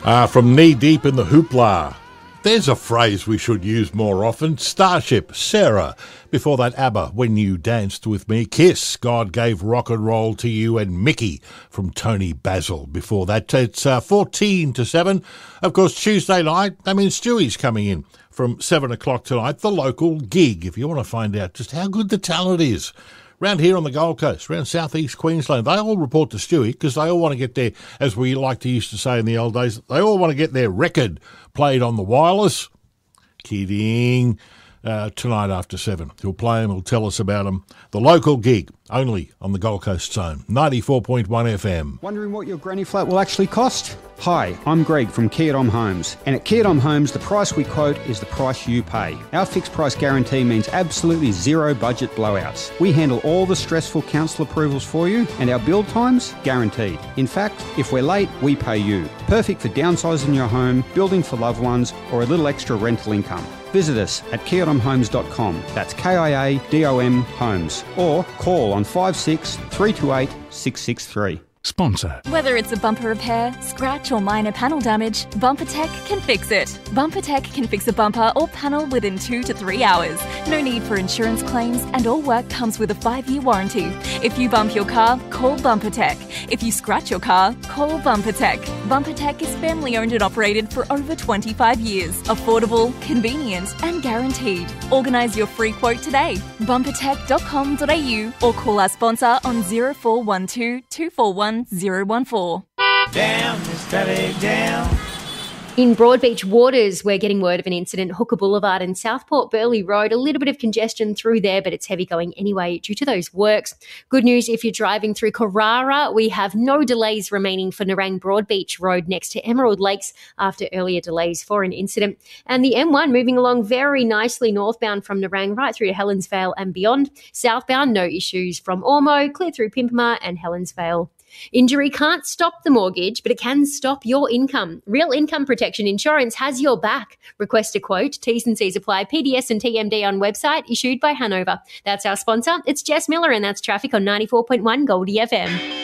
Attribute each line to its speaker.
Speaker 1: From knee deep in the hoopla. There's a phrase we should use more often. Starship, Sarah. Before that, ABBA, When You Danced With Me. Kiss, God Gave Rock and Roll to You. And Mickey from Tony Basil. Before that, it's 14 to 7. Of course, Tuesday night, Stewie's coming in from 7 o'clock tonight. The local gig, if you want to find out just how good the talent is. Around here on the Gold Coast, around southeast Queensland, they all report to Stewie because they all want to get their, as we like to used to say in the old days, they all want to get their record played on the wireless. Kidding. Tonight after 7. He'll play them, he'll tell us about them. The local gig, only on the Gold Coast Zone, 94.1 FM.
Speaker 2: Wondering what your granny flat will actually cost? Hi, I'm Greg from Kia Dom Homes, and at Kia Dom Homes, the price we quote is the price you pay. Our fixed price guarantee means absolutely zero budget blowouts. We handle all the stressful council approvals for you, and our build times guaranteed. In fact, if we're late, we pay you. Perfect for downsizing your home, building for loved ones, or a little extra rental income. Visit us at kiadomhomes.com. That's KIADOM Homes. Or call on 56 328 663.
Speaker 3: Sponsor.
Speaker 4: Whether it's a bumper repair, scratch or minor panel damage, BumperTech can fix it. BumperTech can fix a bumper or panel within 2 to 3 hours. No need for insurance claims and all work comes with a 5-year warranty. If you bump your car, call BumperTech. If you scratch your car, call BumperTech. BumperTech is family owned and operated for over 25 years. Affordable, convenient and guaranteed. Organise your free quote today. Bumpertech.com.au or call our sponsor on 0412 241 014.
Speaker 5: Down, steady down.
Speaker 6: In Broadbeach Waters, we're getting word of an incident, Hooker Boulevard and Southport Burleigh Road. A little bit of congestion through there, but it's heavy going anyway due to those works. Good news if you're driving through Carrara, we have no delays remaining for Nerang Broadbeach Road next to Emerald Lakes after earlier delays for an incident. And the M1 moving along very nicely northbound from Nerang right through to Helensvale and beyond. Southbound, no issues from Ormo, clear through Pimpama and Helensvale. Injury can't stop the mortgage, but it can stop your income. Real Income Protection Insurance has your back. Request a quote. T's and C's apply. PDS and TMD on website. Issued by Hanover. That's our sponsor. It's Jess Miller, and that's traffic on 94.1 Goldie FM.